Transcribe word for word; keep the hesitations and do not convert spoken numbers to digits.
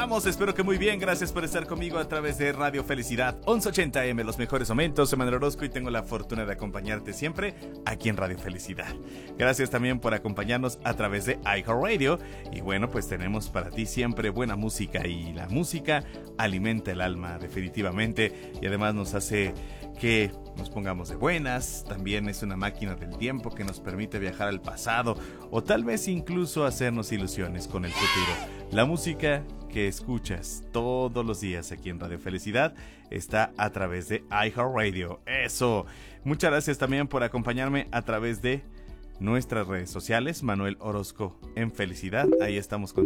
estamos? Espero que muy bien. Gracias por estar conmigo a través de Radio Felicidad once ochenta eme, los mejores momentos. Soy Manuel Orozco y tengo la fortuna de acompañarte siempre aquí en Radio Felicidad. Gracias también por acompañarnos a través de iHeartRadio. Y bueno, pues tenemos para ti siempre buena música, y la música alimenta el alma definitivamente, y además nos hace que nos pongamos de buenas. También es una máquina del tiempo que nos permite viajar al pasado o tal vez incluso hacernos ilusiones con el futuro. La música que escuchas todos los días aquí en Radio Felicidad está a través de iHeartRadio. Eso. Muchas gracias también por acompañarme a través de nuestras redes sociales, Manuel Orozco en Felicidad. Ahí estamos con